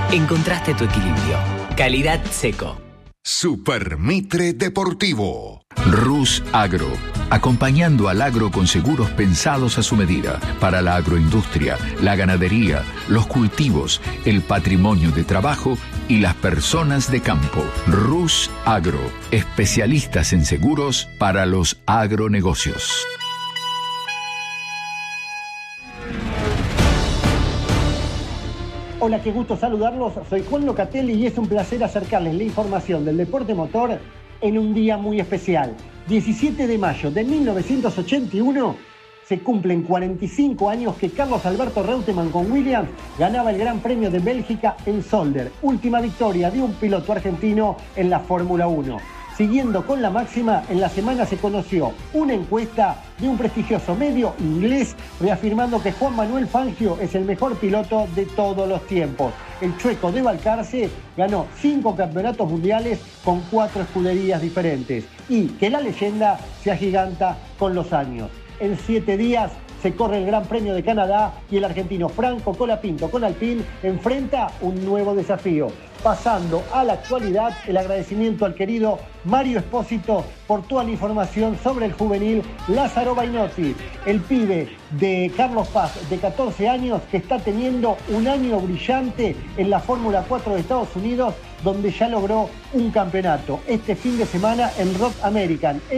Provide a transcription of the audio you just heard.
encontraste tu equilibrio. Calidad Seco. Super Mitre Deportivo. Rus Agro, acompañando al agro con seguros pensados a su medida, para la agroindustria, la ganadería, los cultivos, el patrimonio de trabajo y las personas de campo. Rus Agro, especialistas en seguros para los agronegocios. Hola, qué gusto saludarlos. Soy Juan Locatelli y es un placer acercarles la información del deporte motor en un día muy especial. 17 de mayo de 1981 se cumplen 45 años que Carlos Alberto Reutemann con Williams ganaba el Gran Premio de Bélgica en Zolder. Última victoria de un piloto argentino en la Fórmula 1. Siguiendo con la máxima, en la semana se conoció una encuesta de un prestigioso medio inglés reafirmando que Juan Manuel Fangio es el mejor piloto de todos los tiempos. El chueco de Balcarce ganó 5 campeonatos mundiales con 4 escuderías diferentes y que la leyenda se agiganta con los años. En 7 días se corre el Gran Premio de Canadá y el argentino Franco Colapinto con Alpine enfrenta un nuevo desafío. Pasando a la actualidad, el agradecimiento al querido Mario Espósito por toda la información sobre el juvenil Lázaro Bainotti, el pibe de Carlos Paz de 14 años que está teniendo un año brillante en la Fórmula 4 de Estados Unidos, donde ya logró un campeonato este fin de semana en Road American.